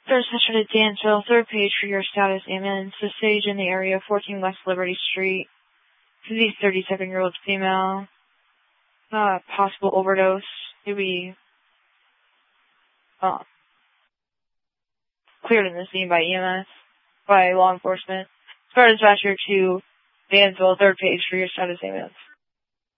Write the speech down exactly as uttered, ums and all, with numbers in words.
Third session at Dansville, third page for your status ambulance. The stage in the area, fourteen West Liberty Street. Disease, thirty-seven-year-old female. Uh, possible overdose. To be uh, cleared in the scene by E M S, by law enforcement. Sparta Dispatcher to Dansville, third page for your status ambulance.